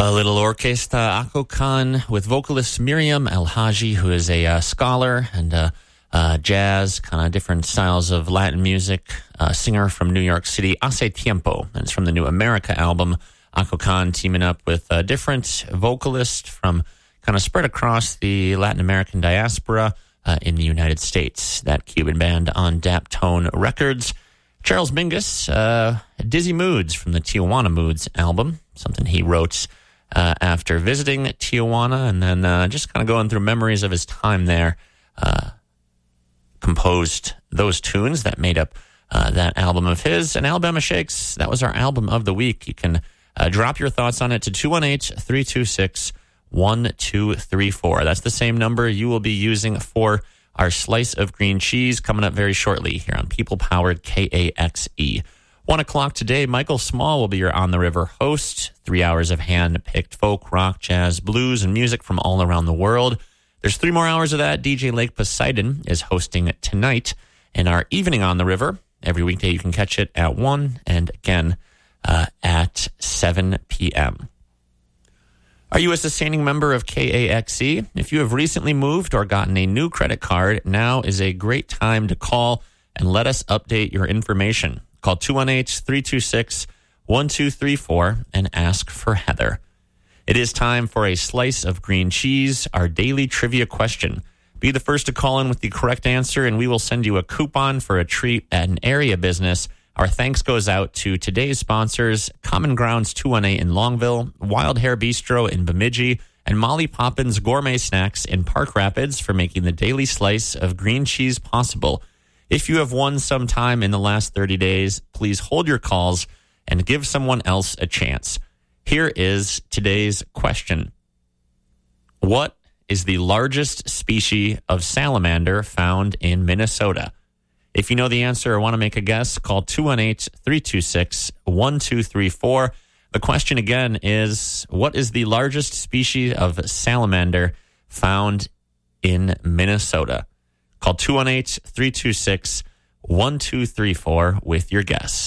A little orquesta, Akokan, with vocalist Miriam El-Haji, who is a scholar and jazz, kind of different styles of Latin music, singer from New York City, Hace Tiempo. And it's from the new America album. Akokan teaming up with different vocalists from kind of spread across the Latin American diaspora in the United States. That Cuban band on Daptone Records. Charles Mingus, Dizzy Moods from the Tijuana Moods album, something he wrote after visiting Tijuana, and then just kind of going through memories of his time there, composed those tunes that made up that album of his. And Alabama Shakes, that was our album of the week. You can drop your thoughts on it to 218-326-1234. That's the same number you will be using for our Slice of Green Cheese coming up very shortly here on People-Powered KAXE. 1 o'clock today, Michael Small will be your On the River host. 3 hours of hand-picked folk, rock, jazz, blues, and music from all around the world. There's 3 more hours of that. DJ Lake Poseidon is hosting it tonight. And our Evening on the River, every weekday you can catch it at 1 and again at 7 p.m. Are you a sustaining member of KAXE? If you have recently moved or gotten a new credit card, now is a great time to call and let us update your information. Call 218-326-1234 and ask for Heather. It is time for a Slice of Green Cheese, our daily trivia question. Be the first to call in with the correct answer, and we will send you a coupon for a treat at an area business. Our thanks goes out to today's sponsors, Common Grounds 218 in Longville, Wild Hair Bistro in Bemidji, and Molly Poppins Gourmet Snacks in Park Rapids for making the daily slice of green cheese possible. If you have won sometime in the last 30 days, please hold your calls and give someone else a chance. Here is today's question. What is the largest species of salamander found in Minnesota? If you know the answer or want to make a guess, call 218-326-1234. The question again is, what is the largest species of salamander found in Minnesota? Call 218-326-1234 with your guess.